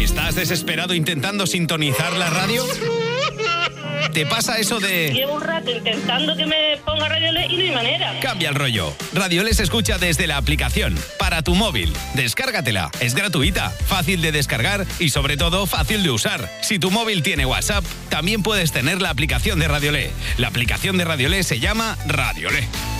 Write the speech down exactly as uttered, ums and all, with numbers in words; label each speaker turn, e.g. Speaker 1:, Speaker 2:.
Speaker 1: ¿Estás desesperado intentando sintonizar la radio? ¿Te pasa eso de...?
Speaker 2: Llevo un rato intentando que me ponga Radiolé y no hay manera.
Speaker 1: Cambia el rollo. Radiolé se escucha desde la aplicación, para tu móvil. Descárgatela. Es gratuita, fácil de descargar y sobre todo fácil de usar. Si tu móvil tiene WhatsApp, también puedes tener la aplicación de Radiolé. La aplicación de Radiolé se llama Radiolé.